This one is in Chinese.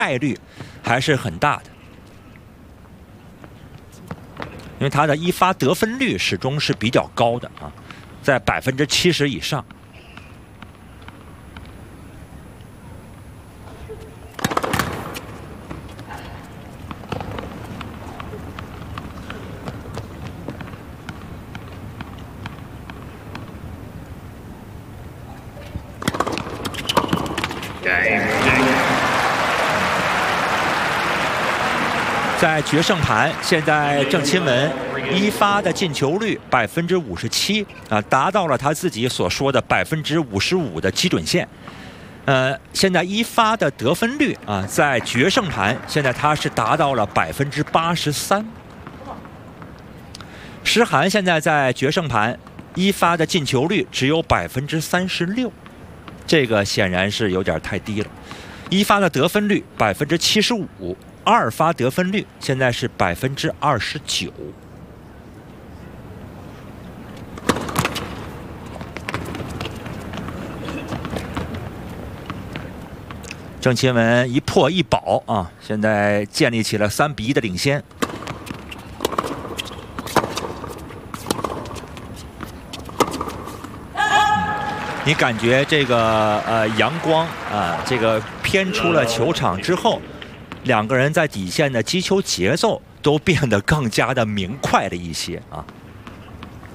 概率还是很大的，因为他的一发得分率始终是比较高的啊，在70%以上。在决胜盘，现在郑钦文一发的进球率57%啊，达到了他自己所说的55%的基准线。现在一发的得分率啊，在决胜盘现在他是达到了83%。诗涵现在在决胜盘一发的进球率只有36%，这个显然是有点太低了。一发的得分率75%。二发得分率现在是29%。郑钦文一破一保啊，现在建立起了3-1的领先。你感觉这个阳光啊，这个偏出了球场之后。两个人在底线的击球节奏都变得更加的明快了一些啊。